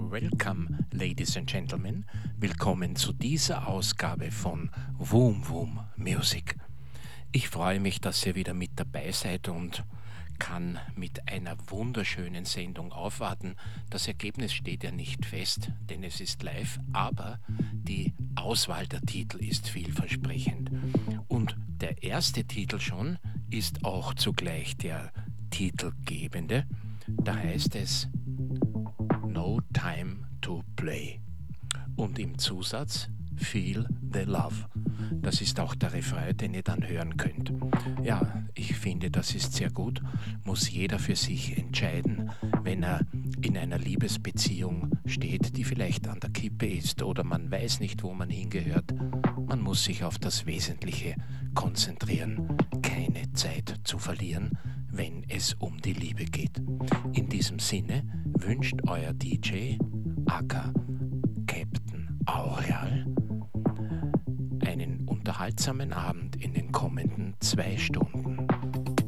Welcome, Ladies and Gentlemen. Willkommen zu dieser Ausgabe von Woom Woom Music. Ich freue mich, dass ihr wieder mit dabei seid und kann mit einer wunderschönen Sendung aufwarten. Das Ergebnis steht ja nicht fest, denn es ist live, aber die Auswahl der Titel ist vielversprechend. Und der erste Titel schon ist auch zugleich der titelgebende. Da heißt es No Time to Play. Und im Zusatz Feel the Love. Das ist auch der Refrain, den ihr dann hören könnt. Ja, ich finde, das ist sehr gut. Muss jeder für sich entscheiden, wenn er in einer Liebesbeziehung steht, die vielleicht an der Kippe ist oder man weiß nicht, wo man hingehört. Man muss sich auf das Wesentliche konzentrieren. Keine Zeit zu verlieren, wenn es um die Liebe geht. In diesem Sinne wünscht euer DJ aka Captain Aureal einen unterhaltsamen Abend in den kommenden 2 Stunden.